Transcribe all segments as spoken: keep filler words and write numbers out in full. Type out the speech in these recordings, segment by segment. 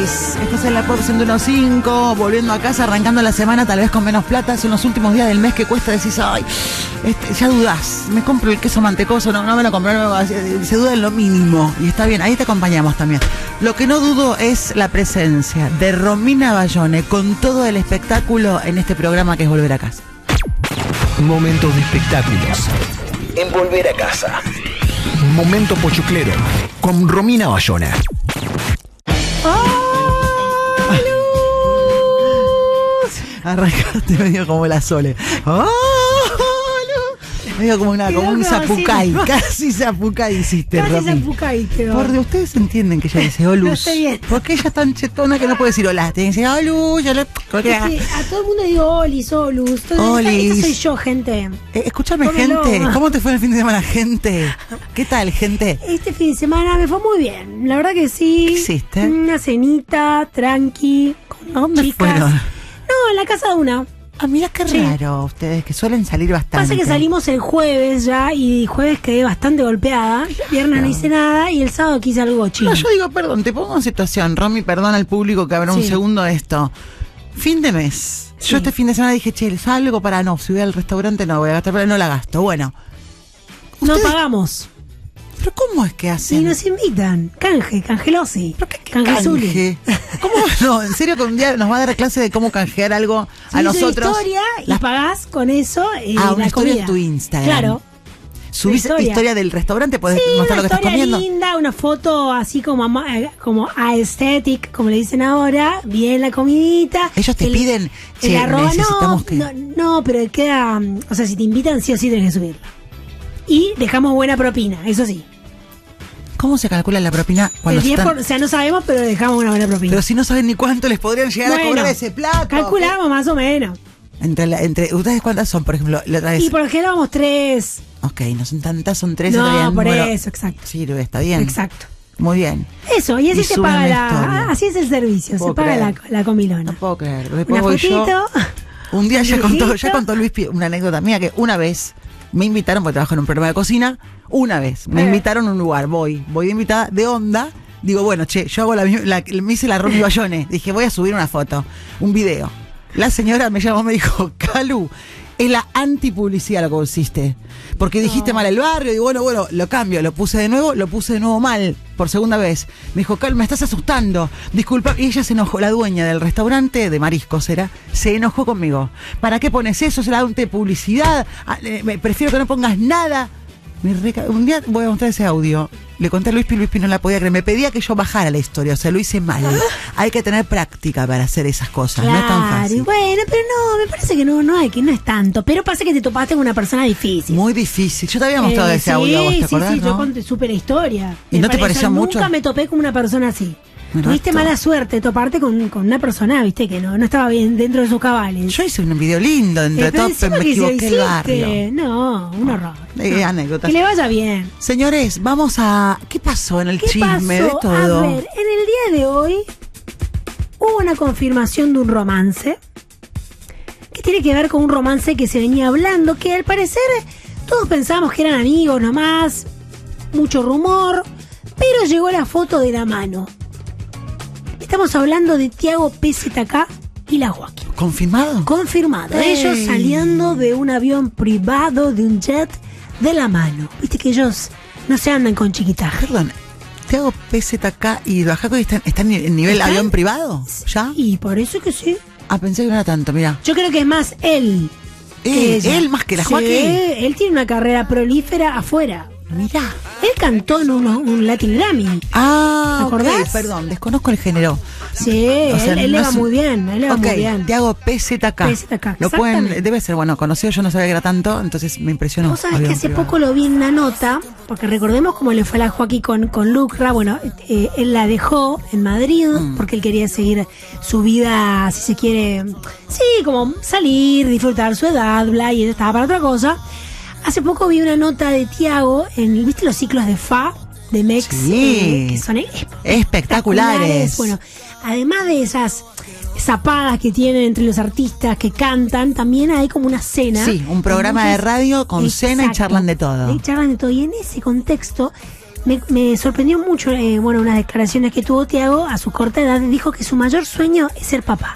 Olis, estás en la Pop ciento uno punto cinco, volviendo a casa, arrancando la semana tal vez con menos plata. Son los últimos días del mes que cuesta, decís, ay, este, ya dudás, me compro el queso mantecoso, no, no me lo compré, no, se duda en lo mínimo. Y está bien, ahí te acompañamos también. Lo que no dudo es la presencia de Romina Bayone con todo el espectáculo en este programa que es Volver a Casa. Momentos de espectáculos en Volver a Casa. Momento pochoclero con Romina Bayone. ¡Oh, Luz! Arrancaste medio como la Sole. ¡Oh, Luz! Medio como, una, como un zapucay. Casi zapucay hiciste, Casi Romy. zapucay, quedó. Por Dios, ustedes entienden que ella dice oh, Luz. Está bien. Porque ella es tan chetona que no puede decir hola. Tiene que decir oh, Luz. Ya le... Es que a todo el mundo digo Olis, Olus. Todo Olis. Esta soy yo, gente. Eh, escúchame, Cómelo. gente. ¿Cómo te fue el fin de semana, gente? ¿Qué tal, gente? Este fin de semana me fue muy bien. La verdad que sí. ¿Qué hiciste? Una cenita, tranqui, con ¿A dónde chicas. fueron? No, en la casa de una. Ah, mira qué Sí. raro ustedes, que suelen salir bastante. Pasa que salimos el jueves ya y jueves quedé bastante golpeada. Viernes no hice nada y el sábado quise algo chido. No, yo digo, perdón, te pongo en situación, Romy, perdón al público que habrá un Sí. segundo de esto. Fin de mes. Sí. Yo este fin de semana dije, che, salgo para no, si voy al restaurante no voy a gastar, pero no la gasto. Bueno. No ustedes- pagamos. ¿Pero cómo es que Y hacen? nos invitan. Canje, cangelosi. ¿Pero qué, qué Canjezuli. canje? ¿Cómo? No, en serio que un día nos va a dar clase de cómo canjear algo a Subís nosotros. una historia y Las- pagás con eso eh, Ah, una la historia comida. en tu Instagram. Claro. Subís historia. historia del restaurante, podés Sí, mostrar una lo que estás historia comiendo. linda, una foto así como ama- eh, como aesthetic, como le dicen ahora, bien la comidita. Ellos te El- piden, el che, arroba, necesitamos no, que... no, no, pero queda, mm, o sea, si te invitan sí o sí tenés que subirla. Y dejamos buena propina, eso sí. ¿Cómo se calcula la propina cuando El diez están... por, o sea, no sabemos, pero dejamos una buena propina. Pero si no saben ni cuánto les podrían llegar a Bueno, cobrar ese plato. calculamos más o menos. Entre, la, entre ¿ustedes cuántas son, por ejemplo? La otra vez... Y por ejemplo vamos tres. Ok, no son tantas, son tres. está bien, No, por número- eso, exacto. Sirve, está bien. Exacto. Muy bien. Eso, y así Y se suben paga la la, historia. ah, así es el servicio, Puedo se paga la, creer. la comilona. No puedo creer. Después Una voy yo. fotito. Un día ya un contó, dibujito. ya contó Luis Pi- una anécdota mía que una vez me invitaron, porque trabajo en un programa de cocina, una vez me Eh. invitaron a un lugar, voy, voy de invitada de onda, digo, bueno, che, yo hago la, mi- la me hice la Romy Bayone, dije, voy a subir una foto, un video. La señora me llamó, me dijo, Calu, es la antipublicidad lo que vos hiciste. Porque dijiste mal el barrio, y bueno, bueno, lo cambio, lo puse de nuevo, lo puse de nuevo mal, por segunda vez. Me dijo, Calu, me estás asustando, disculpa. Y ella se enojó, la dueña del restaurante de mariscos era, se enojó conmigo. ¿Para qué pones eso? ¿Se la de publicidad? Ah, eh, me- prefiero que no pongas nada. Me reca- un día voy a mostrar ese audio. Le conté a Luis Pi, Luis Pi no la podía creer. Me pedía que yo bajara la historia, o sea, lo hice mal. Hay que tener práctica para hacer esas cosas, no es tan Claro, y fácil. bueno, pero no, me parece que no, no hay, que no es tanto. Pero pasa que te topaste con una persona difícil. Muy difícil. Yo te había mostrado Eh, ese sí, audio, a vos, ¿te sí, acordás, sí, no? yo conté súper historia. ¿Y Me no te parece- pareció mucho? Nunca me topé con una persona así. Me Tuviste mató. mala suerte de toparte con, con una persona, viste, que no, no estaba bien dentro de sus cabales. Yo hice un video lindo, entre Eh, pero todos, pero encima me que se equivoqué el hiciste, barrio. No, un horror. Eh, No. anécdotas. Que le vaya bien. Señores, vamos a... ¿Qué pasó en el ¿Qué chisme pasó? de todo? A ver, en el día de hoy hubo una confirmación de un romance que tiene que ver con un romance que se venía hablando, que al parecer todos pensábamos que eran amigos nomás, mucho rumor, pero llegó la foto de la mano. Estamos hablando de Tiago P Z K y la Joaquín. ¿Confirmado? Confirmado. Ey. Ellos saliendo de un avión privado, de un jet, de la mano. Viste que ellos no se andan con chiquitaje. Perdón, ¿te hago P Z K y Bajaco están, están en nivel ¿Están? avión privado? ¿Ya? Y por eso que sí. Ah, pensé que no era tanto, mira. Yo creo que es más él. que Eh, ella. él más que la Sí, Joaquín. él tiene una carrera prolífera afuera. Mirá. Él cantó en uno- un Latin Grammy. Ah, ¿Te ok, acordás? perdón, desconozco el género. Sí, O sea, él, él no le va es- muy bien. Él le va Ok, muy bien. te hago P Z K. P Z K, Lo pueden, exactamente. debe ser, bueno, conocido, yo no sabía que era tanto, entonces me impresionó. Vos sabés que avión hace privado. poco lo vi en una nota, porque recordemos cómo le fue a la Joaquín con, con Lucra. Bueno, eh, él la dejó en Madrid Mm. porque él quería seguir su vida, si se quiere, sí, como salir, disfrutar su edad, bla, y él estaba para otra cosa. Hace poco vi una nota de Tiago en, ¿viste los ciclos de Fa? De Mex, Sí. eh, que son esp- Espectaculares. Bueno, además de esas zapadas que tienen entre los artistas que cantan, también hay como una cena. Sí, un programa Entonces, de radio con cena y exacto, charlan de todo. Y charlan de todo. Y en ese contexto, me, me sorprendió mucho, eh, bueno, unas declaraciones que tuvo Tiago a su corta edad. Dijo que su mayor sueño es ser papá.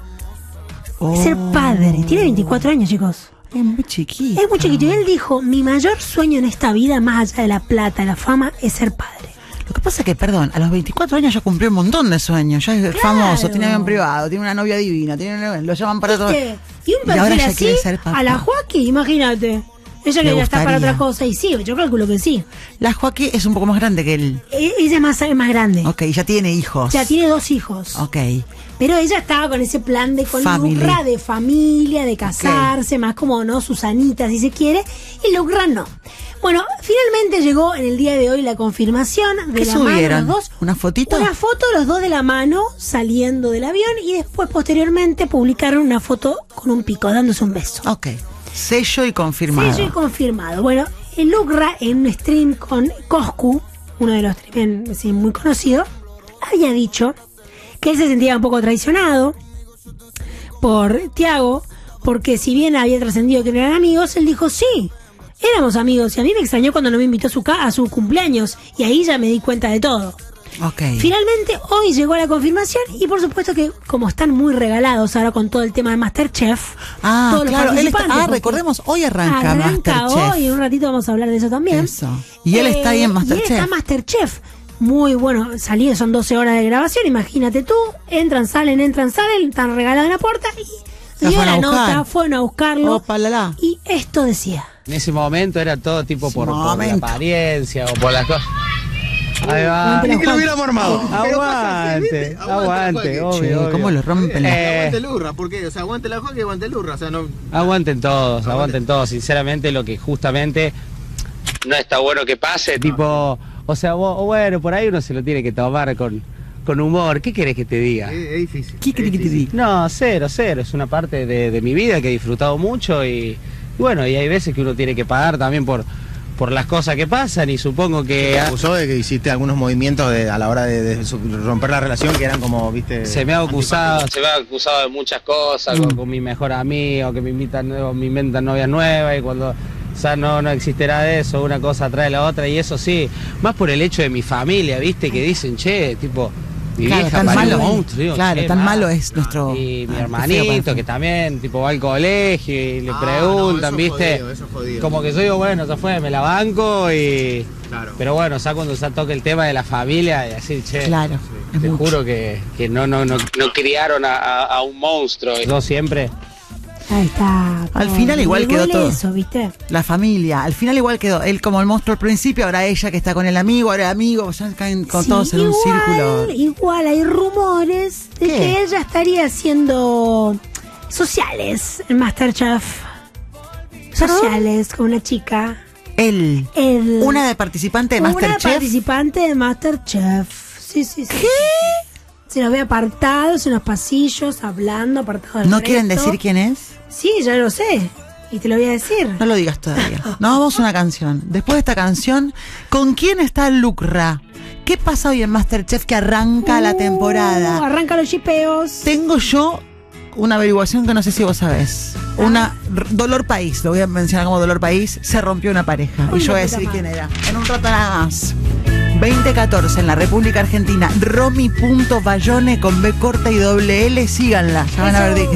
Oh. Es ser padre. Tiene veinticuatro años, chicos. Es muy chiquito. Es muy chiquito. Y él dijo, mi mayor sueño en esta vida, más allá de la plata, de la fama, es ser padre. Lo que pasa es que, perdón, a los veinticuatro años ya cumplió un montón de sueños. Ya es Claro. famoso, tiene avión privado, tiene una novia divina, tiene, lo llaman para todo. ¿Viste? Y un Y ahora perfil ya así, quiere ser papá. a la Joaquín, imagínate. Ella Le que ya está para gustaría. otra cosa. Y sí, yo calculo que sí. La Joaquín es un poco más grande que él. E- Ella es más, es más grande. Ok, ya tiene hijos. Ya tiene dos hijos. Ok. Pero ella estaba con ese plan de Family. Lucra, de familia, de casarse, más como, ¿no? Susanita, si se quiere. Y Lucra no. Bueno, finalmente llegó en el día de hoy la confirmación de ¿Qué la subieron? mano los dos. ¿Una fotito? Una foto, los dos de la mano, saliendo del avión. Y después, posteriormente, publicaron una foto con un pico, dándose un beso. Ok. Sello y confirmado. Sello y confirmado. Bueno, el Lucra en un stream con Coscu, uno de los streamers sí, muy conocidos, había dicho que él se sentía un poco traicionado por Tiago, porque si bien había trascendido que no eran amigos, él dijo sí, éramos amigos, y a mí me extrañó cuando no me invitó a su, ca- a su cumpleaños, y ahí ya me di cuenta de todo. Ok. Finalmente, hoy llegó la confirmación, y por supuesto que como están muy regalados ahora con todo el tema de Masterchef, Ah, todos los claro. Él está- participantes, ah, porque recordemos, hoy arranca, arranca Masterchef. hoy, en un ratito vamos a hablar de eso también. Eso. Y él está ahí en Y Masterchef. él está en Masterchef. Muy bueno, salí, son doce horas de grabación, imagínate tú, entran, salen, entran, salen, están regalados en la puerta y La dio fueron la a buscar. nota, fueron a buscarlo. Opa, la, la. Y esto decía. En ese momento era todo tipo por, por la Momento. apariencia o por las cosas. Ahí va. Aguante la Juan. armado. Aguante, aguante, obvio, obvio. ¿Cómo lo rompen la... Eh, Aguante el Urra, ¿por qué? O sea, aguante la Joaquín y aguante el Urra. O sea, no. Aguanten todos, aguanten todos. Sinceramente, lo que justamente no está bueno que pase, tipo, o sea, vos, o bueno, por ahí uno se lo tiene que tomar con, con humor. ¿Qué querés que te diga? Es, es difícil. ¿Qué querés que te diga? No, cero, cero. Es una parte de, de mi vida que he disfrutado mucho y, y bueno, y hay veces que uno tiene que pagar también por, por las cosas que pasan y supongo que Te acusó de que hiciste algunos movimientos de, a la hora de, de su- romper la relación que eran como, viste. se me ha acusado, se me ha acusado de muchas cosas, Mm. con, con mi mejor amigo, que me invitan, o me inventan novia nueva y cuando ya no, no existirá de eso, una cosa trae la otra y eso sí, más por el hecho de mi familia, viste, que dicen, che, tipo, mi Claro, vieja tan parió malo un es- monstruo, digo, claro, che, tan ma. malo es nuestro... Y mi Ah, qué feo hermanito, parece. que también, tipo, va al colegio y le Ah, preguntan, no, eso viste, jodido, eso jodido. como que yo digo, bueno, ya fue, me la banco y... Claro. Pero bueno, ya cuando se toca el tema de la familia y así, che, Claro, es te mucho. juro que, que no, no, no, no criaron a, a- a un monstruo. Yo siempre... Ahí está. Al todo. final igual Me quedó duele todo. eso, ¿viste? La familia, al final igual quedó él como el monstruo al principio, ahora ella que está con el amigo, ahora el amigo, ya caen con Sí, todos en un igual, círculo. Igual hay rumores de ¿Qué? que ella estaría haciendo sociales en Masterchef. Sociales con una chica. Él, El, una de participante de Una Masterchef. participante de Masterchef. Sí, sí, sí. ¿Qué? Se los ve apartados en los pasillos, hablando, apartados del ¿No quieren resto. decir quién es? Sí, ya lo sé. Y te lo voy a decir. No lo digas todavía. No, vamos a una canción. Después de esta canción, ¿con quién está Lucra? ¿Qué pasa hoy en Masterchef que arranca la Uh, temporada? Arranca los chipeos. Tengo yo una averiguación que no sé si vos sabés. Una r- Dolor País, lo voy a mencionar como Dolor País, se rompió una pareja. Uy, y yo voy a la puta decir madre. quién era. En un rato nada más. veinte catorce en la República Argentina. Romy.Bayone con B corta y doble L. Síganla. Ya van a ver de